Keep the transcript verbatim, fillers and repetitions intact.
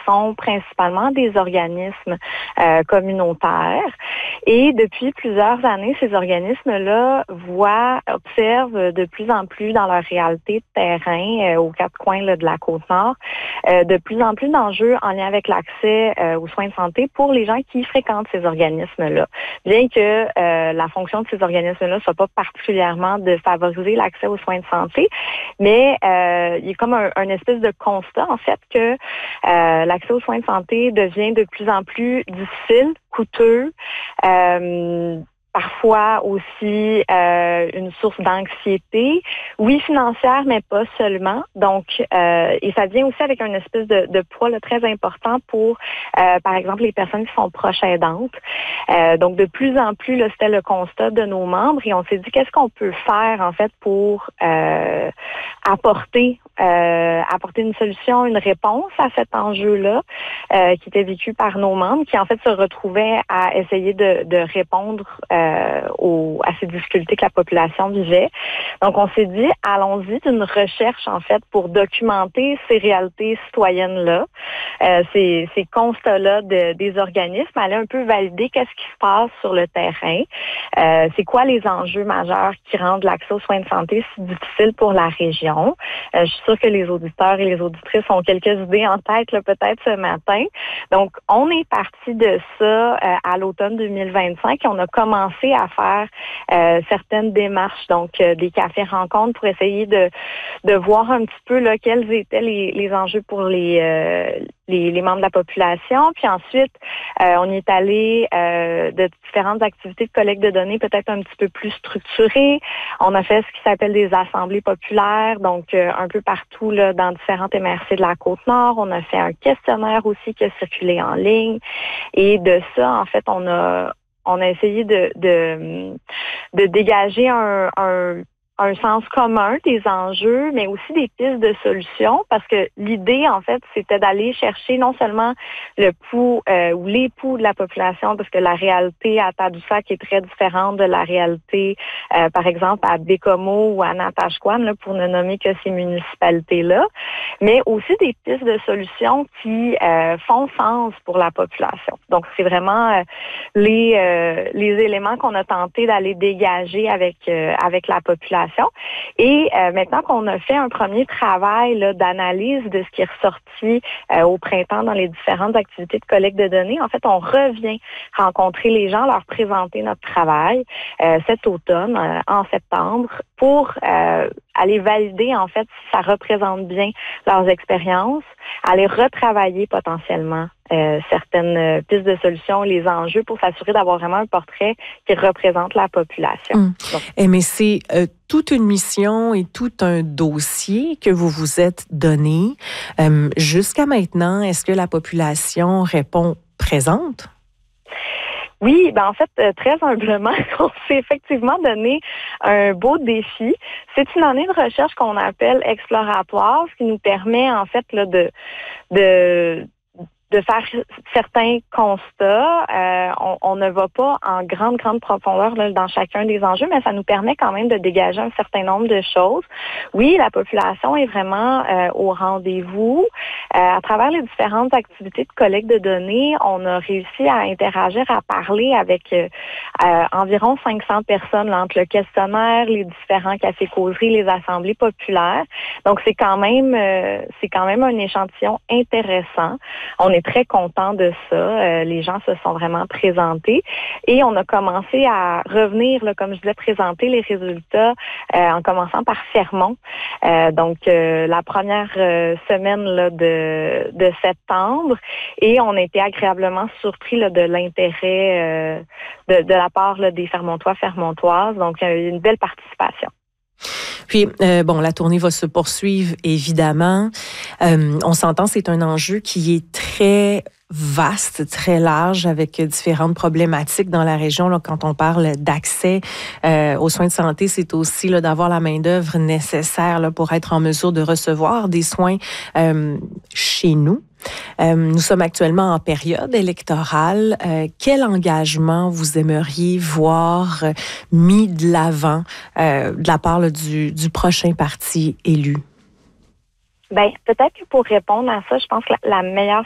sont principalement des organismes euh, communautaires. Et depuis plusieurs années, ces organismes-là voient, observent de plus en plus dans leur réalité de terrain, euh, aux quatre coins là, de la Côte-Nord, euh, de plus en plus d'enjeux en lien avec l'accès euh, aux soins de santé pour les gens qui fréquentent ces organismes-là. Bien que euh, la fonction de ces organismes-là ne soit pas particulièrement de favoriser l'accès aux soins de santé, mais euh, il y a comme un, un espèce de constat, en fait, que euh, l'accès aux soins de santé devient de plus en plus difficile, coûteux, euh, parfois aussi euh, une source d'anxiété, oui financière, mais pas seulement. Donc, euh, et ça vient aussi avec une espèce de, de poids là, très important pour, euh, par exemple, les personnes qui sont proches aidantes. Euh, donc, de plus en plus, là, c'était le constat de nos membres et on s'est dit qu'est-ce qu'on peut faire en fait pour euh, apporter, euh, apporter une solution, une réponse à cet enjeu-là euh, qui était vécu par nos membres, qui en fait se retrouvaient à essayer de, de répondre euh, aux, à ces difficultés que la population vivait. Donc, on s'est dit, allons-y d'une recherche, en fait, pour documenter ces réalités citoyennes-là, euh, ces, ces constats-là de, des organismes, aller un peu valider qu'est-ce qui se passe sur le terrain, euh, c'est quoi les enjeux majeurs qui rendent l'accès aux soins de santé si difficile pour la région. Euh, je suis sûre que les auditeurs et les auditrices ont quelques idées en tête, là, peut-être ce matin. Donc, on est parti de ça euh, à l'automne deux mille vingt-cinq et on a commencé à faire euh, certaines démarches, donc euh, des cafés rencontres pour essayer de, de voir un petit peu là, quels étaient les, les enjeux pour les, euh, les, les membres de la population. Puis ensuite, euh, on est allé euh, de différentes activités de collecte de données peut-être un petit peu plus structurées. On a fait ce qui s'appelle des assemblées populaires, donc euh, un peu partout là, dans différentes M R C de la Côte-Nord. On a fait un questionnaire aussi qui a circulé en ligne. Et de ça, en fait, on a on a essayé de de, de dégager un, un un sens commun des enjeux, mais aussi des pistes de solutions, parce que l'idée, en fait, c'était d'aller chercher non seulement le pouls euh, ou les pouls de la population, parce que la réalité à Tadoussac est très différente de la réalité, euh, par exemple, à Bécomo ou à Natashquan, là, pour ne nommer que ces municipalités-là, mais aussi des pistes de solutions qui euh, font sens pour la population. Donc, c'est vraiment euh, les, euh, les éléments qu'on a tenté d'aller dégager avec, euh, avec la population. Et euh, maintenant qu'on a fait un premier travail là, d'analyse de ce qui est ressorti euh, au printemps dans les différentes activités de collecte de données, en fait, on revient rencontrer les gens, leur présenter notre travail euh, cet automne, euh, en septembre, pour euh, aller valider, en fait, si ça représente bien leurs expériences, aller retravailler potentiellement euh, certaines euh, pistes de solutions, les enjeux pour s'assurer d'avoir vraiment un portrait qui représente la population. Mmh. Et mais c'est euh, toute une mission et tout un dossier que vous vous êtes donné. Euh, jusqu'à maintenant, est-ce que la population répond présente? Oui, ben en fait, euh, très humblement, on s'est effectivement donné un beau défi. C'est une année de recherche qu'on appelle exploratoire, ce qui nous permet en fait là, de de de faire certains constats. Euh, on, on ne va pas en grande, grande profondeur là, dans chacun des enjeux, mais ça nous permet quand même de dégager un certain nombre de choses. Oui, la population est vraiment euh, au rendez-vous. Euh, à travers les différentes activités de collecte de données, on a réussi à interagir, à parler avec euh, euh, environ cinq cents personnes là, entre le questionnaire, les différents cafés-causeries, les assemblées populaires. Donc, c'est quand même euh, c'est quand même un échantillon intéressant. On est très content de ça. Euh, les gens se sont vraiment présentés et on a commencé à revenir, là, comme je disais, présenter les résultats euh, en commençant par Fermont. Euh, donc, euh, la première euh, semaine là, de, de septembre et on a été agréablement surpris là, de l'intérêt euh, de, de la part là, des Fermontois, Fermontoises. Donc, il y a eu une belle participation. Puis, euh, bon, la tournée va se poursuivre, évidemment. Euh, on s'entend, c'est un enjeu qui est très vaste, très large, avec différentes problématiques dans la région. Là, quand on parle d'accès euh, aux soins de santé, c'est aussi là, d'avoir la main-d'œuvre nécessaire là, pour être en mesure de recevoir des soins euh, chez nous. Euh, nous sommes actuellement en période électorale. Euh, quel engagement vous aimeriez voir euh, mis de l'avant euh, de la part là, du, du prochain parti élu? Ben peut-être que pour répondre à ça, je pense que la, la meilleure